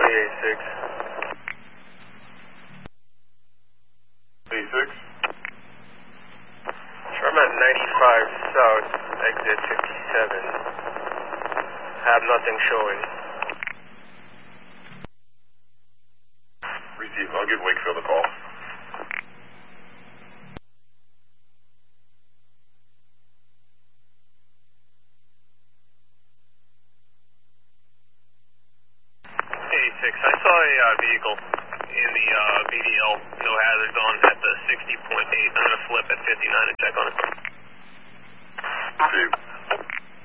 86. 86. Sure, I'm at 95 south, exit 57. Have nothing showing. Receive. I'll give Wakefield a call. I saw a vehicle in the VDL, no hazard zone at the 60.8. I'm going to flip at 59 and check on it. Receive.